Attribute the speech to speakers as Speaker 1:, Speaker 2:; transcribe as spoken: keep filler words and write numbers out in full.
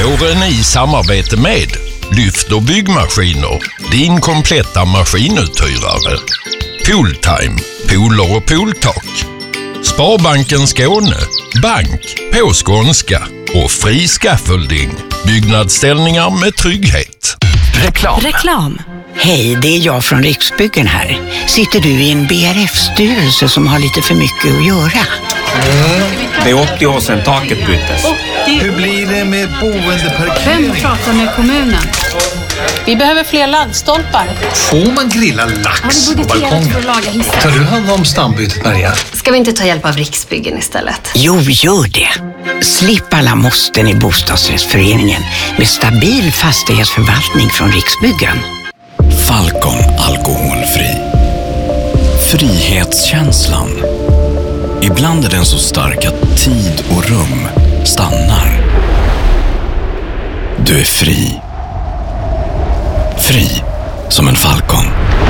Speaker 1: Våren i samarbete med Lyft och byggmaskiner, din kompletta maskinuthyrare. Pooltime, pooler och pooltak. Sparbanken Skåne, bank på skånska och fri scaffolding. Byggnadsställningar med trygghet.
Speaker 2: Reklam.
Speaker 3: Reklam. Hej, det är jag från Riksbyggen här. Sitter du i en B R F-styrelse som har lite för mycket att göra?
Speaker 4: Mm. Det är åttio år sedan taket byttes.
Speaker 5: Hur blir det med boendeparkering?
Speaker 6: Vem pratar med kommunen? Vi behöver fler laddstolpar.
Speaker 5: Får man grilla lax på balkongen? Tar du hand om stambytet, Maria?
Speaker 7: Ska vi inte ta hjälp av Riksbyggen istället?
Speaker 3: Jo, gör det. Slipp alla måsten i bostadsrättsföreningen med stabil fastighetsförvaltning från Riksbyggen.
Speaker 2: Falcon alkoholfri. Frihetskänslan. Ibland är den så stark att tid och rum stannar. Du är fri. Fri som en falcon.